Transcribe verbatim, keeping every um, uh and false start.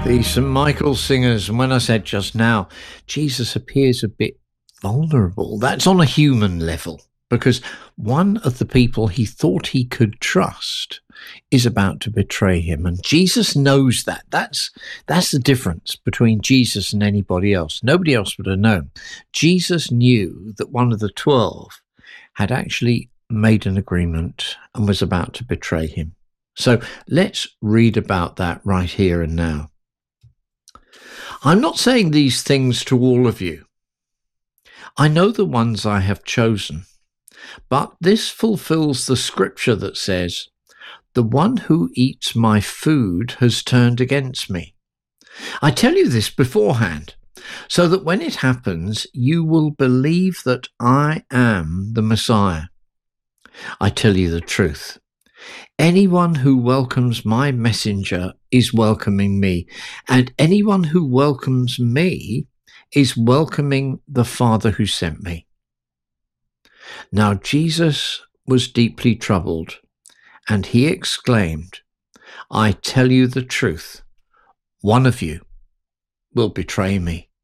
The Saint Michael Singers. And when I said just now, Jesus appears a bit vulnerable, that's on a human level, because one of the people he thought he could trust is about to betray him. And Jesus knows that. That's, that's the difference between Jesus and anybody else. Nobody else would have known. Jesus knew that one of the twelve had actually made an agreement and was about to betray him. So let's read about that right here and now. I'm not saying these things to all of you. I know the ones I have chosen, but this fulfills the scripture that says, "The one who eats my food has turned against me." I tell you this beforehand, so that when it happens, you will believe that I am the Messiah. I tell you the truth. Anyone who welcomes my messenger is welcoming me, and anyone who welcomes me is welcoming the Father who sent me. Now Jesus was deeply troubled, and he exclaimed, "I tell you the truth, one of you will betray me."